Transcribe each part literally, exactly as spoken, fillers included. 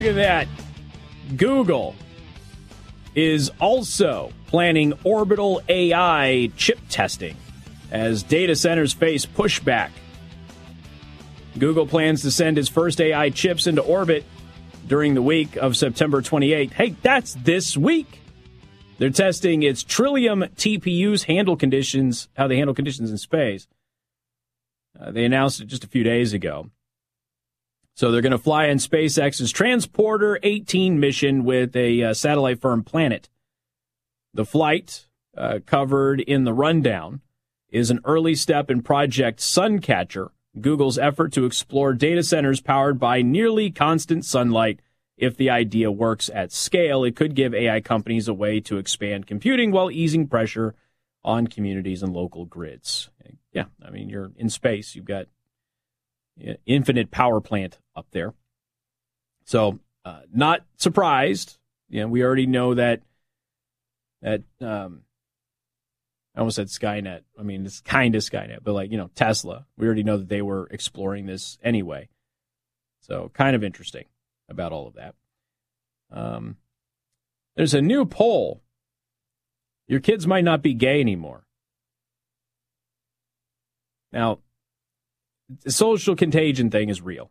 Look at that. Google is also planning orbital A I chip testing as data centers face pushback. Google plans to send its first A I chips into orbit during the week of September twenty-eighth. Hey, that's this week. They're testing its Trillium T P Us handle conditions, how they handle conditions in space. Uh, they announced it just a few days ago. So they're going to fly in SpaceX's Transporter eighteen mission with a uh, satellite firm Planet. The flight, uh, covered in the rundown, is an early step in Project Suncatcher, Google's effort to explore data centers powered by nearly constant sunlight. If the idea works at scale, it could give A I companies a way to expand computing while easing pressure on communities and local grids. Yeah, I mean, you're in space. You've got infinite power plant up there. So, uh, not surprised. You know, we already know that, that, um, I almost said Skynet. I mean, it's kind of Skynet, but like, you know, Tesla, we already know that they were exploring this anyway. So kind of interesting about all of that. Um, there's a new poll. Your kids might not be gay anymore. Now, the social contagion thing is real.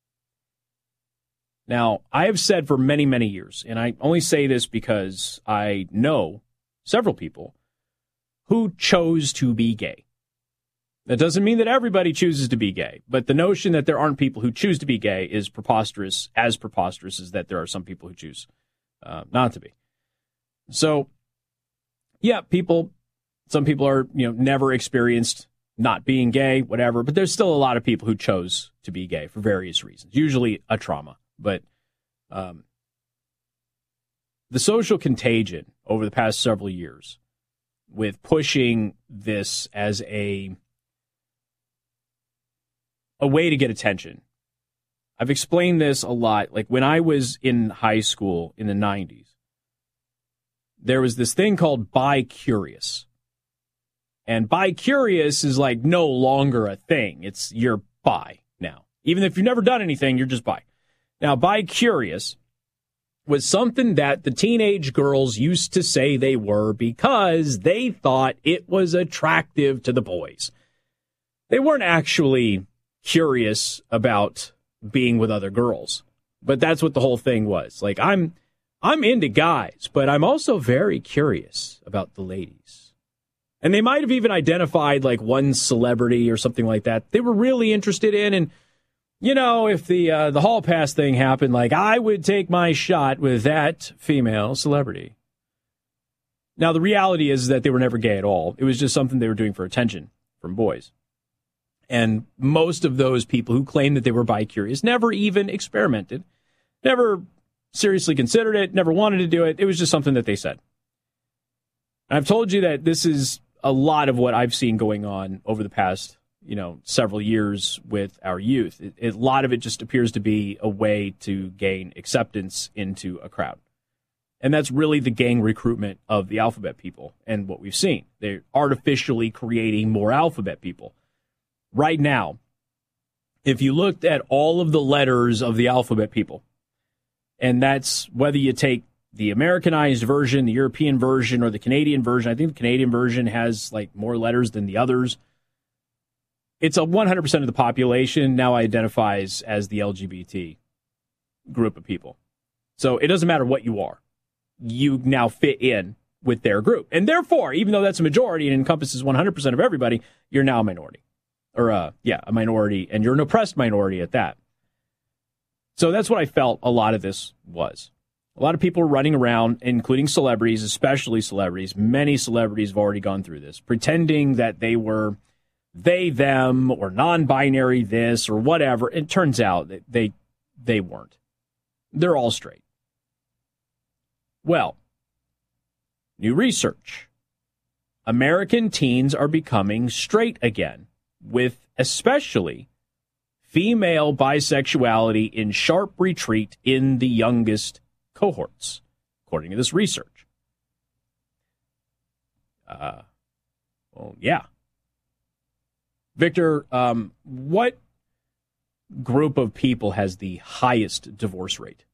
Now, I have said for many, many years, and I only say this because I know several people who chose to be gay. That doesn't mean that everybody chooses to be gay, but the notion that there aren't people who choose to be gay is preposterous, as preposterous as that there are some people who choose uh, not to be. So, yeah, people, some people are, you know, never experienced not being gay, whatever, but there's still a lot of people who chose to be gay for various reasons, usually a trauma. But um, the social contagion over the past several years with pushing this as a a way to get attention. I've explained this a lot. Like when I was in high school in the nineties, there was this thing called bi-curious. And bi-curious is like no longer a thing. It's you're bi now. Even if you've never done anything, you're just bi. Now, bi-curious was something that the teenage girls used to say they were because they thought it was attractive to the boys. They weren't actually curious about being with other girls, but that's what the whole thing was. Like, I'm I'm into guys, but I'm also very curious about the ladies. And they might have even identified like one celebrity or something like that they were really interested in. And, you know, if the uh, the hall pass thing happened, like I would take my shot with that female celebrity. Now, the reality is that they were never gay at all. It was just something they were doing for attention from boys. And most of those people who claimed that they were bi-curious never even experimented, never seriously considered it, never wanted to do it. It was just something that they said. And I've told you that this is a lot of what I've seen going on over the past, you know, several years with our youth. It, it, a lot of it just appears to be a way to gain acceptance into a crowd. And that's really the gang recruitment of the alphabet people and what we've seen. They're artificially creating more alphabet people. Right now, if you looked at all of the letters of the alphabet people, and that's whether you take the Americanized version, the European version, or the Canadian version. I think the Canadian version has like more letters than the others. It's a one hundred percent of the population now identifies as the L G B T group of people. So it doesn't matter what you are. You now fit in with their group. And therefore, even though that's a majority and encompasses one hundred percent of everybody, you're now a minority. Or, uh, yeah, a minority, and you're an oppressed minority at that. So that's what I felt a lot of this was. A lot of people running around, including celebrities, especially celebrities. Many celebrities have already gone through this, pretending that they were they, them, or non-binary this, or whatever. It turns out that they they weren't. They're all straight. Well, new research. American teens are becoming straight again, with especially female bisexuality in sharp retreat in the youngest cohorts, according to this research. Uh, well, yeah. Victor, um, what group of people has the highest divorce rate?